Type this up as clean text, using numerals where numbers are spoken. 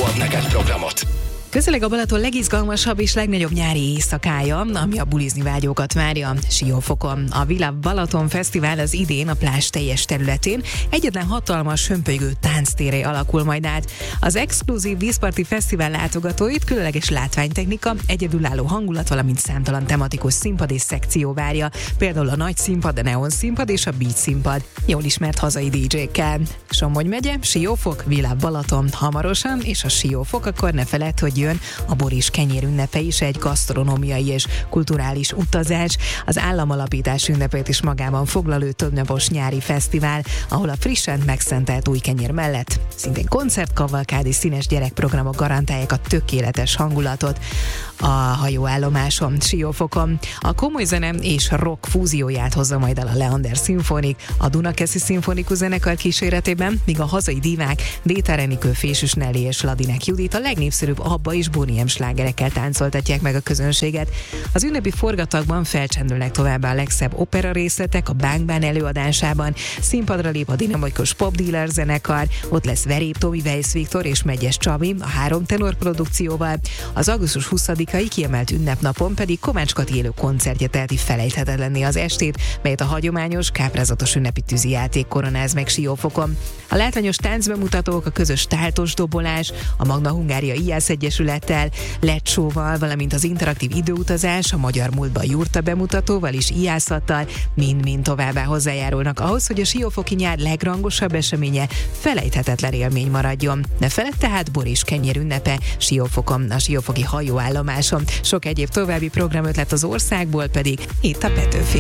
mond neked programot. Közeleg a Balaton legizgalmasabb és legnagyobb nyári éjszakája, ami a bulizni vágyókat várja Siófokon. A Villa Balaton Fesztivál az idén a plázs teljes területén egyetlen hatalmas, hömpölygő tánctérré alakul majd át. Az exkluzív vízparti fesztivál látogatóit különleges látványtechnika, egyedülálló hangulat, valamint számtalan tematikus színpad és szekció várja, például a nagy színpad, a neon színpad és a beach színpad, jól ismert hazai DJ-kkel. Somogy megye, Siófok, Villa Balaton hamarosan, és a Siófok, akkor ne feledd, hogy jön a bor és kenyér ünnepe is, egy gasztronómiai és kulturális utazás, az államalapítás ünnepét is magában foglaló többnapos nyári fesztivál, ahol a frissen megszentelt új kenyér mellett szintén koncertkavalkád és színes gyerekprogramok garantálják a tökéletes hangulatot a hajóállomáson, Siófokon. A komoly zene és rock fúzióját hozza majd el a Leander Szimfonik, a Dunakeszi Szimfonikus Zenekar kíséretében, míg a hazai divák Déta Renikő, Fésűs Nelly és Ladinek Judit a legnépszerűbb abba és boniem slágerekkel táncoltatják meg a közönséget. Az ünnepi forgatagban felcsendülnek továbbá a legszebb opera részletek a Bang Bang előadásában, színpadra lép a dinamikus Pop Dealer zenekar, ott lesz Verép Tomi, Weiss Viktor és Megyes Csabi a 3 tenor produkcióval, az augusztus 20-ai kiemelt ünnepnapon pedig Kovács Kati élő koncertje teheti felejthetetlenné az estét, melyet a hagyományos, káprázatos ünnepi tűzijáték koronáz meg Siófokon. A látványos táncbemutatók, a közös táltos dobolás, a Magna Hungária IASZ Egyesülettel, LED show-val, valamint az interaktív időutazás, a Magyar Múltba Jurta bemutatóval és IASZ-attal mind-mind továbbá hozzájárulnak ahhoz, hogy a siófoki nyár legrangosabb eseménye felejthetetlen élmény maradjon. Ne feledd tehát bor és kenyér ünnepe Siófokon, a siófoki hajóállomáson. Sok egyéb további programötlet az országból pedig itt a Petőfi